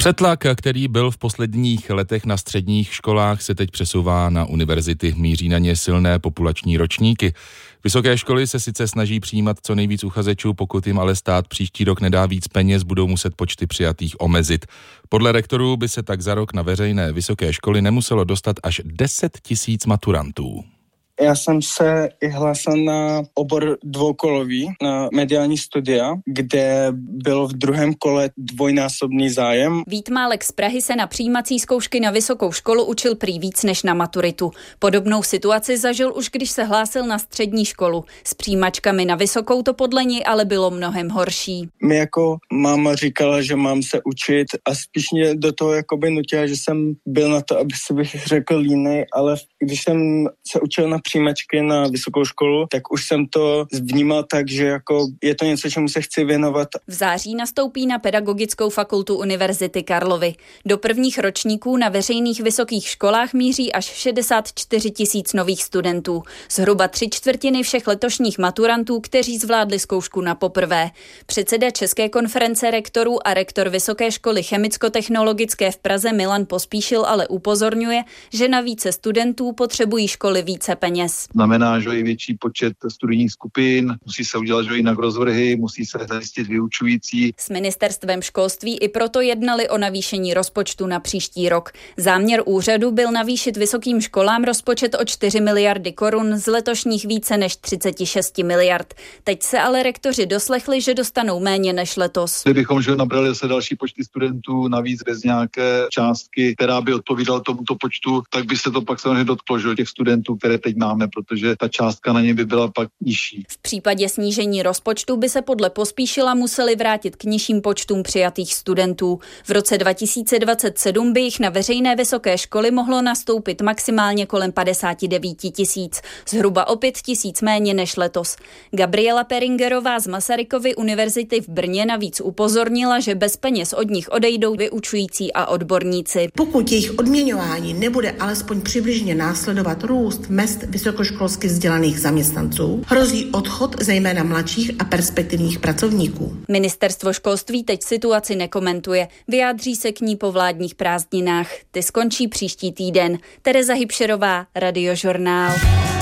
Přetlak, který byl v posledních letech na středních školách, se teď přesouvá na univerzity. Míří na ně silné populační ročníky. Vysoké školy se sice snaží přijímat co nejvíc uchazečů, pokud jim ale stát příští rok nedá víc peněz, budou muset počty přijatých omezit. Podle rektorů by se tak za rok na veřejné vysoké školy nemuselo dostat až 10 000 maturantů. Já jsem se i hlásil na obor dvoukolový, na mediální studia, kde bylo v druhém kole dvojnásobný zájem. Vít Málek z Prahy se na přijímací zkoušky na vysokou školu učil prý víc než na maturitu. Podobnou situaci zažil už, když se hlásil na střední školu. S přijímačkami na vysokou to podle něj ale bylo mnohem horší. Mi jako máma říkala, že mám se učit a spíš mě do toho jakoby nutila, že jsem byl na to, aby se bych řekl línej, ale když jsem se učil na přijímačky na vysokou školu, tak už jsem to vnímal tak, že jako je to něco, čemu se chci věnovat. V září nastoupí na Pedagogickou fakultu Univerzity Karlovy. Do prvních ročníků na veřejných vysokých školách míří až 64 000 nových studentů. Zhruba 3/4 všech letošních maturantů, kteří zvládli zkoušku na poprvé. Předseda České konference rektorů a rektor Vysoké školy chemicko-technologické v Praze Milan Pospíšil ale upozorňuje, že na více studentů potřebují školy více peněz. Znamená, že i větší počet studijních skupin, musí se udělat že jinak rozvrhy, musí se zajistit vyučující. S ministerstvem školství i proto jednali o navýšení rozpočtu na příští rok. Záměr úřadu byl navýšit vysokým školám rozpočet o 4 miliardy korun z letošních více než 36 miliard. Teď se ale rektoři doslechli, že dostanou méně než letos. Kdybychom nabrali se další počty studentů navíc bez nějaké částky, která by odpovídala tomuto počtu, tak by se to pak samozřejmě dotklo že těch studentů, které teď máme, protože ta částka na ně by byla pak nižší. V případě snížení rozpočtu by se podle Pospíšila museli vrátit k nižším počtům přijatých studentů. V roce 2027 by jich na veřejné vysoké školy mohlo nastoupit maximálně kolem 59 000, zhruba o 5 000 méně než letos. Gabriela Peringerová z Masarykovy univerzity v Brně navíc upozornila, že bez peněz od nich odejdou vyučující a odborníci. Pokud jejich odměňování nebude alespoň přibližně následovat růst mezd vysokoškolsky vzdělaných zaměstnanců, hrozí odchod zejména mladších a perspektivních pracovníků. Ministerstvo školství teď situaci nekomentuje, vyjádří se k ní po vládních prázdninách. Ty skončí příští týden. Tereza Hybšerová, Radiožurnál.